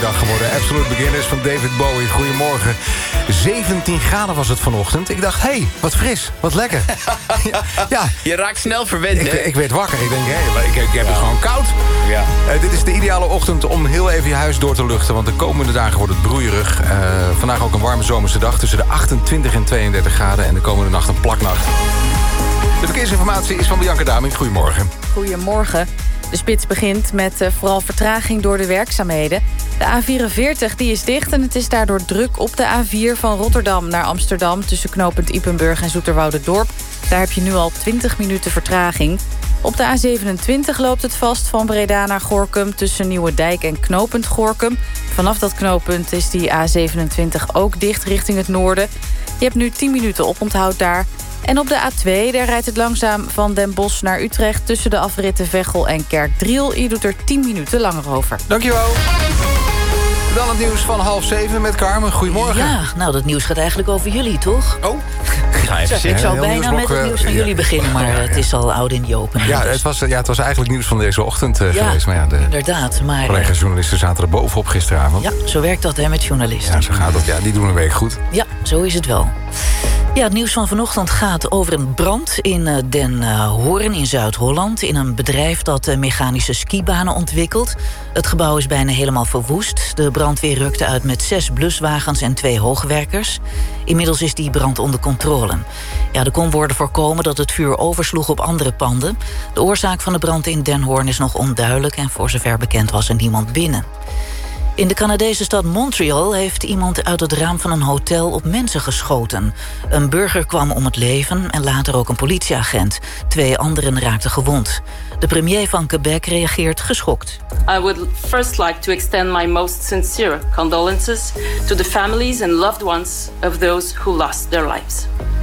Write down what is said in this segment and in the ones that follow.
dag geworden. Absolute Beginners van David Bowie. Goedemorgen. 17 graden was het vanochtend. Ik dacht, hé, wat fris, wat lekker. Ja. Je raakt snel verwend, hè? Ik werd wakker. Ik denk, ik heb het gewoon koud. Ja. Dit is de ideale ochtend om heel even je huis door te luchten. Want de komende dagen wordt het broeierig. Vandaag ook een warme zomerse dag tussen de 28 en 32 graden. En de komende nacht een plaknacht. De verkeersinformatie is van Bianca Daming. Goedemorgen. Goedemorgen. De spits begint met vooral vertraging door de werkzaamheden. De A44 die is dicht en het is daardoor druk op de A4 van Rotterdam naar Amsterdam... tussen knooppunt Ypenburg en Zoeterwouderdorp. Daar heb je nu al 20 minuten vertraging. Op de A27 loopt het vast van Breda naar Gorinchem... tussen Nieuwedijk en knooppunt Gorinchem. Vanaf dat knooppunt is die A27 ook dicht richting het noorden. Je hebt nu 10 minuten oponthoud daar... En op de A2, daar rijdt het langzaam van Den Bosch naar Utrecht... tussen de afritten Veghel en Kerkdriel. Je doet er 10 minuten langer over. Dankjewel. Dan het nieuws van 6:30 met Carmen. Goedemorgen. Ja, nou, dat nieuws gaat eigenlijk over jullie, toch? Oh, ga even Ik zitten. zou bijna met het nieuws van jullie beginnen... maar het is al oud in die opening. Ja, het was eigenlijk nieuws van deze ochtend geweest. Maar ja, de inderdaad. Maar collega-journalisten zaten er bovenop gisteravond. ja, zo werkt dat hè, met journalisten. Ja, zo gaat dat. Ja, die doen een week goed. Ja, zo is het wel. Ja, het nieuws van vanochtend gaat over een brand in Den Hoorn in Zuid-Holland... in een bedrijf dat mechanische skibanen ontwikkelt. Het gebouw is bijna helemaal verwoest. De brandweer rukte uit met 6 bluswagens en 2 hoogwerkers. Inmiddels is die brand onder controle. Ja, er kon worden voorkomen dat het vuur oversloeg op andere panden. De oorzaak van de brand in Den Hoorn is nog onduidelijk... en voor zover bekend was er niemand binnen. In de Canadese stad Montreal heeft iemand uit het raam van een hotel op mensen geschoten. Een burger kwam om het leven en later ook een politieagent. 2 anderen raakten gewond. De premier van Quebec reageert geschokt. I would first like to extend my most sincere condolences to the families and loved ones of those who lost their lives.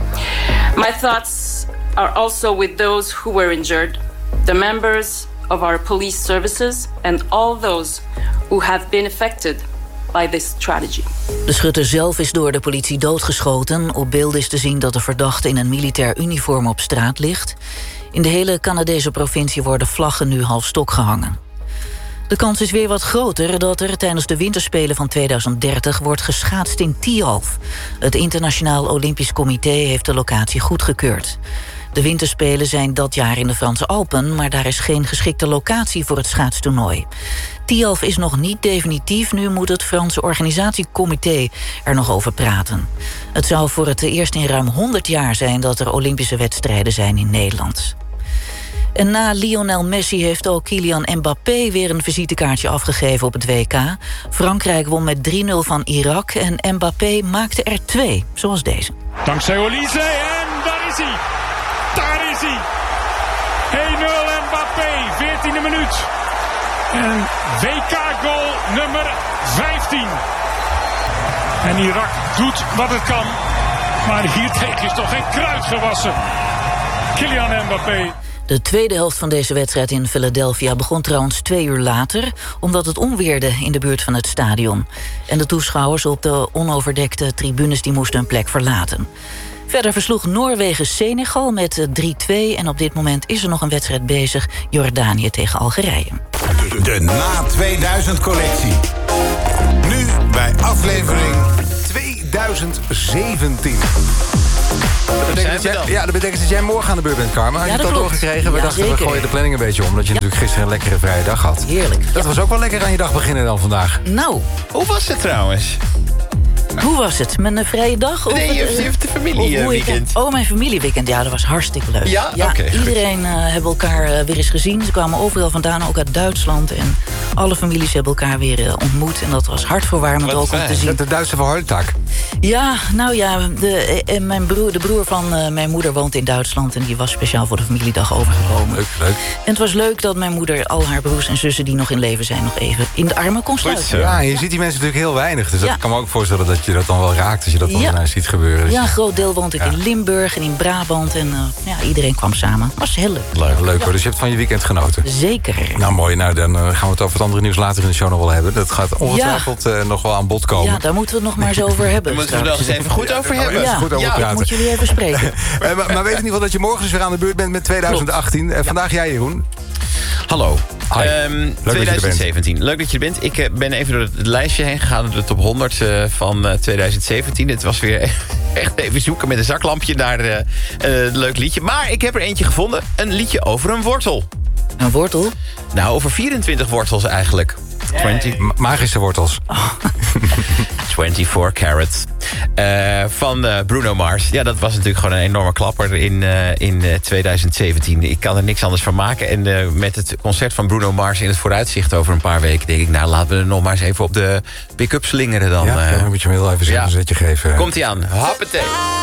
My thoughts are also with those who were injured, the members of our police services and all those who have been affected by this tragedy. De schutter zelf is door de politie doodgeschoten. Op beelden is te zien dat de verdachte in een militair uniform op straat ligt. In de hele Canadese provincie worden vlaggen nu half stok gehangen. De kans is weer wat groter dat er tijdens de winterspelen van 2030 wordt geschaatst in Tialf. Het Internationaal Olympisch Comité heeft de locatie goedgekeurd. De winterspelen zijn dat jaar in de Franse Alpen... maar daar is geen geschikte locatie voor het schaatstoernooi. Tialf is nog niet definitief, nu moet het Franse organisatiecomité er nog over praten. Het zou voor het eerst in ruim 100 jaar zijn dat er Olympische wedstrijden zijn in Nederland. En na Lionel Messi heeft ook Kylian Mbappé weer een visitekaartje afgegeven op het WK. Frankrijk won met 3-0 van Irak en Mbappé maakte er 2, zoals deze. Dankzij Olise en daar is hij. Daar is hij. 1-0 Mbappé, 14e minuut. En WK-goal nummer 15. En Irak doet wat het kan. Maar hiertegen is toch geen kruid gewassen. Kylian Mbappé. De tweede helft van deze wedstrijd in Philadelphia begon trouwens 2 uur later... omdat het onweerde in de buurt van het stadion. En de toeschouwers op de onoverdekte tribunes die moesten hun plek verlaten. Verder versloeg Noorwegen Senegal met 3-2... en op dit moment is er nog een wedstrijd bezig... Jordanië tegen Algerije. De Na 2000-collectie. Nu bij aflevering 2017. Dat betekent dat jij morgen aan de beurt bent, Carmen. Had je het al doorgekregen? We dachten, we gooien de planning een beetje om. Omdat je natuurlijk gisteren een lekkere vrije dag had. Heerlijk. Dat was ook wel lekker aan je dag beginnen dan vandaag. Nou, Hoe was het trouwens? hoe was het? Mijn vrije dag? Nee, je hebt de familieweekend. Oh, mijn familieweekend. Ja, dat was hartstikke leuk. Ja? Oké, goed. Iedereen hebben elkaar weer eens gezien. Ze kwamen overal vandaan, ook uit Duitsland. En alle families hebben elkaar weer ontmoet. En dat was hartverwarmend ook om te zien. De Duitse verhoortak. Ja, nou ja, de broer van mijn moeder woont in Duitsland... en die was speciaal voor de familiedag overgekomen. Leuk. En het was leuk dat mijn moeder al haar broers en zussen... die nog in leven zijn, nog even in de armen kon sluiten. Goed zo. Ja, en je ziet die mensen natuurlijk heel weinig. Dus Ja. dat kan me ook voorstellen dat je dat dan wel raakt... als je dat dan Ja. ziet gebeuren. Dus Ja, een groot deel woont ik in Limburg en in Brabant. En iedereen kwam samen. Was heel leuk. Leuk hoor, dus je hebt van je weekend genoten. Zeker. Nou mooi, dan gaan we het over het andere nieuws later in de show nog wel hebben. Dat gaat ongetwijfeld nog wel aan bod komen. Ja, daar moeten we het nog maar eens over hebben. Daar moeten we het nog eens even goed over hebben. Ja, goed over ik praten. moet jullie even spreken. Maar weet in ieder geval dat je morgen dus weer aan de beurt bent met 2018. Vandaag jij, Jeroen. Hallo. 2017. Leuk dat je er bent. Ik ben even door het lijstje heen gegaan. De top 100 van 2017. Het was weer echt even zoeken met een zaklampje naar een leuk liedje. Maar ik heb er eentje gevonden. Een liedje over een wortel. Een wortel? Nou, over 24 wortels eigenlijk. Magische wortels. 24 carats. Van Bruno Mars. Ja, dat was natuurlijk gewoon een enorme klapper in 2017. Ik kan er niks anders van maken. En met het concert van Bruno Mars in het vooruitzicht over een paar weken... denk ik, nou, laten we er nog maar eens even op de pick-up slingeren dan. Ja, dan moet je hem heel even een zetje geven. Komt-ie aan. Hoppatee.